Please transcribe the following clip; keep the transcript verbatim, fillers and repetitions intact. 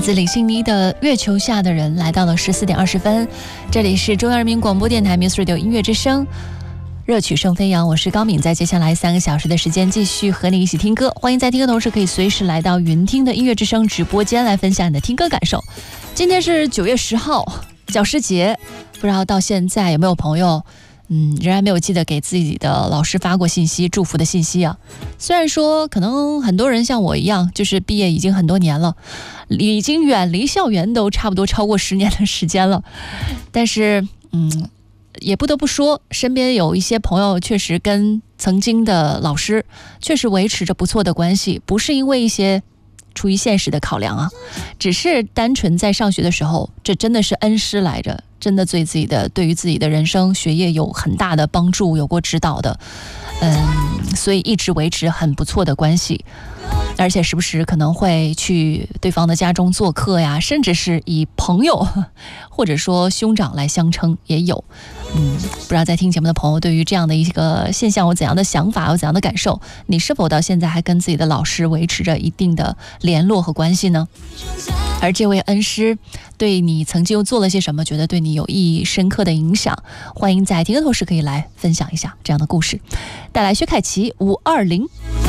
自李信妮的《月球下的人》来到了十四点二十分，这里是中央人民广播电台 Music Radio 音乐之声，热曲声飞扬，我是高敏，在接下来三个小时的时间继续和你一起听歌。欢迎在听歌同时可以随时来到云听的音乐之声直播间来分享你的听歌感受。今天是九月十号，教师节，不知道到现在有没有朋友嗯，仍然没有记得给自己的老师发过信息，祝福的信息啊。虽然说可能很多人像我一样，就是毕业已经很多年了，已经远离校园都差不多超过十年的时间了，但是嗯，也不得不说，身边有一些朋友确实跟曾经的老师确实维持着不错的关系，不是因为一些出于现实的考量啊，只是单纯在上学的时候，这真的是恩师来着，真的对自己的对于自己的人生学业有很大的帮助，有过指导的，嗯，所以一直维持很不错的关系，而且时不时可能会去对方的家中做客呀，甚至是以朋友或者说兄长来相称也有。嗯，不知道在听节目的朋友对于这样的一个现象有怎样的想法，有怎样的感受？你是否到现在还跟自己的老师维持着一定的联络和关系呢？而这位恩师对你曾经又做了些什么，觉得对你有意义深刻的影响？欢迎在听歌同时可以来分享一下这样的故事。带来薛凯琪五二零。